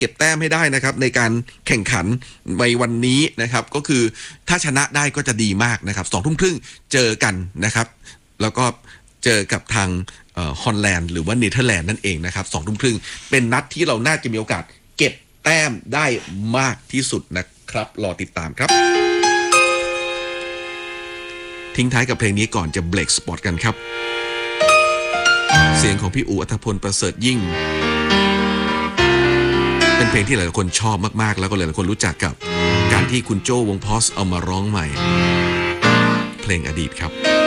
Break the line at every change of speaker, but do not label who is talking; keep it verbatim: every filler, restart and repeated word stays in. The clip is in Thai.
เก็บแต้มให้ได้นะครับในการแข่งขันในวันนี้นะครับก็คือถ้าชนะได้ก็จะดีมากนะครับสองทุ่มครึ่งเจอกันนะครับแล้วก็เจอกับทางฮอลแลนด์หรือว่าเนเธอร์แลนด์นั่นเองนะครับสองทุ่มครึ่งเป็นนัดที่เราน่าจะมีโอกาสเก็บแต้มได้มากที่สุดนะครับรอติดตามครับทิ้งท้ายกับเพลงนี้ก่อนจะเบรกสปอตกันครับเสียงของพี่อู๋อัธพลประเสริฐยิ่งเป็นเพลงที่หลายคนชอบมากๆแล้วก็หลายคนรู้จักกับการที่คุณโจ้วงพอสเอามาร้องใหม่เพลงอดีตครับ